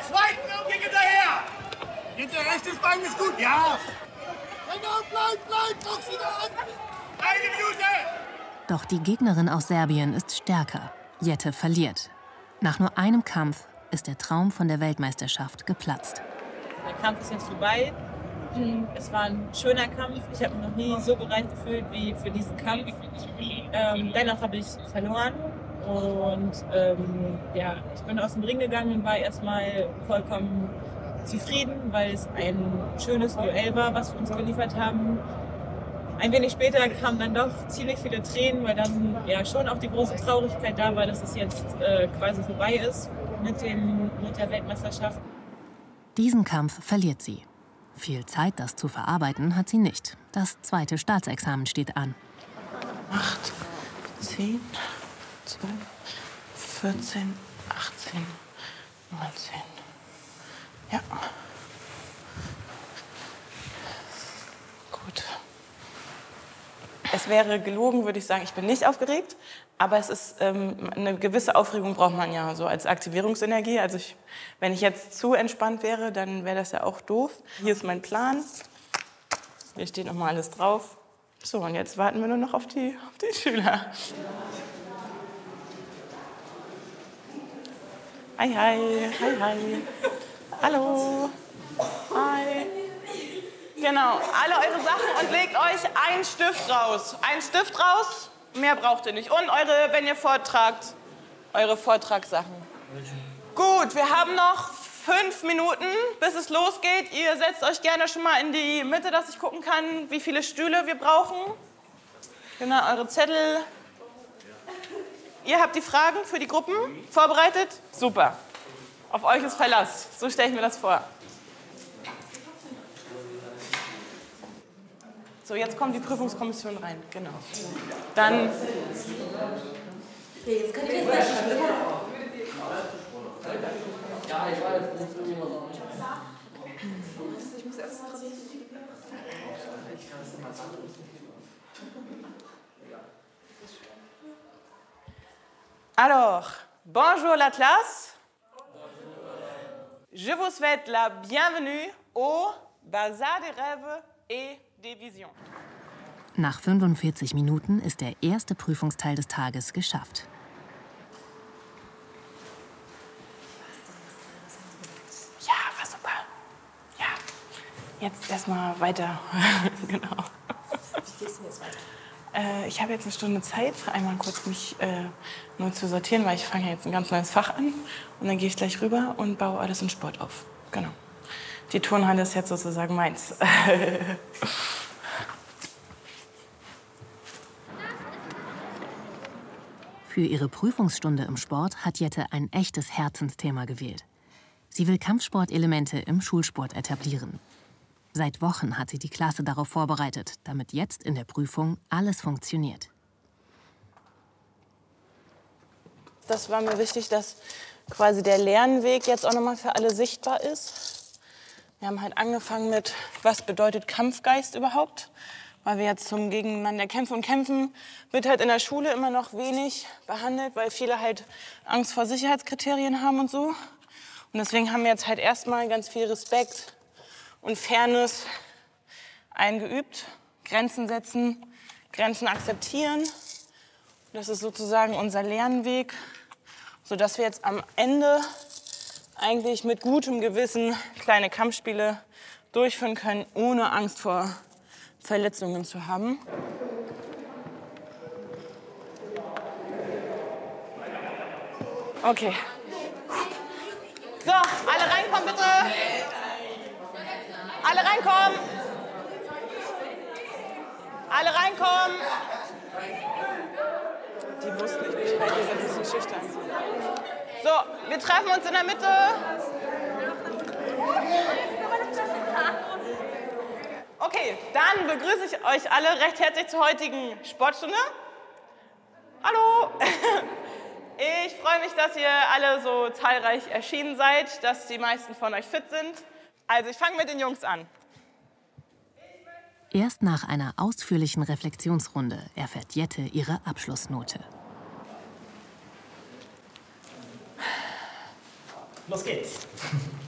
zweiten und geh hinterher! Hinter rechtes Bein ist gut, ja! Bleib, drück sie da an! Eine Minute! Doch die Gegnerin aus Serbien ist stärker. Jette verliert. Nach nur einem Kampf ist der Traum von der Weltmeisterschaft geplatzt. Der Kampf ist jetzt vorbei. Es war ein schöner Kampf. Ich habe mich noch nie so bereit gefühlt wie für diesen Kampf. Dennoch habe ich verloren. Und ja, ich bin aus dem Ring gegangen und war erstmal vollkommen zufrieden, weil es ein schönes Duell war, was wir uns geliefert haben. Ein wenig später kamen dann doch ziemlich viele Tränen, weil dann ja schon auch die große Traurigkeit da war, dass es jetzt quasi vorbei ist mit der Weltmeisterschaft. Diesen Kampf verliert sie. Viel Zeit, das zu verarbeiten, hat sie nicht. Das zweite Staatsexamen steht an. 8, 10, 12, 14, 18, 19. Ja. Gut. Es wäre gelogen, würde ich sagen, ich bin nicht aufgeregt. Aber es ist eine gewisse Aufregung braucht man ja so als Aktivierungsenergie. Also wenn ich jetzt zu entspannt wäre, dann wäre das ja auch doof. Hier ist mein Plan. Hier steht noch mal alles drauf. So, und jetzt warten wir nur noch auf die Schüler. Hi, hi, hi, hi. Hallo. Hi. Genau, alle eure Sachen und legt euch einen Stift raus. Einen Stift raus. Mehr braucht ihr nicht. Und wenn ihr vortragt, eure Vortragssachen. Gut, wir haben noch 5 Minuten, bis es losgeht. Ihr setzt euch gerne schon mal in die Mitte, dass ich gucken kann, wie viele Stühle wir brauchen. Genau, eure Zettel. Ihr habt die Fragen für die Gruppen vorbereitet? Super. Auf euch ist Verlass. So stelle ich mir das vor. So, jetzt kommt die Prüfungskommission rein, genau. Dann... Jetzt kann ich das nicht. Ja, ich weiß. Ich muss erst... Alors, bonjour la classe. Je vous souhaite la bienvenue au Bazar des Rêves et des Visions. Nach 45 Minuten ist der erste Prüfungsteil des Tages geschafft. Ja, war super. Ja, jetzt erstmal weiter. Genau. Wie geht's denn jetzt weiter? Ich habe jetzt eine Stunde Zeit, einmal kurz mich nur zu sortieren, weil ich fange jetzt ein ganz neues Fach an. Und dann gehe ich gleich rüber und baue alles in Sport auf. Genau. Die Turnhalle ist jetzt sozusagen meins. Für ihre Prüfungsstunde im Sport hat Jette ein echtes Herzensthema gewählt. Sie will Kampfsportelemente im Schulsport etablieren. Seit Wochen hat sie die Klasse darauf vorbereitet, damit jetzt in der Prüfung alles funktioniert. Das war mir wichtig, dass quasi der Lernweg jetzt auch nochmal für alle sichtbar ist. Wir haben halt angefangen mit, was bedeutet Kampfgeist überhaupt? Weil wir jetzt zum Gegeneinander kämpfen. Und kämpfen wird halt in der Schule immer noch wenig behandelt, weil viele halt Angst vor Sicherheitskriterien haben und so. Und deswegen haben wir jetzt halt erstmal ganz viel Respekt und Fairness eingeübt. Grenzen setzen, Grenzen akzeptieren. Das ist sozusagen unser Lernweg, sodass wir jetzt am Ende eigentlich mit gutem Gewissen kleine Kampfspiele durchführen können, ohne Angst vor Verletzungen zu haben. Okay. So, alle reinkommen bitte. Alle reinkommen. Alle reinkommen. Die wussten nicht Bescheid, die sind ein bisschen schüchtern. So, wir treffen uns in der Mitte. Okay, dann begrüße ich euch alle recht herzlich zur heutigen Sportstunde. Hallo! Ich freue mich, dass ihr alle so zahlreich erschienen seid, dass die meisten von euch fit sind. Also, ich fange mit den Jungs an. Erst nach einer ausführlichen Reflexionsrunde erfährt Jette ihre Abschlussnote. Los geht's.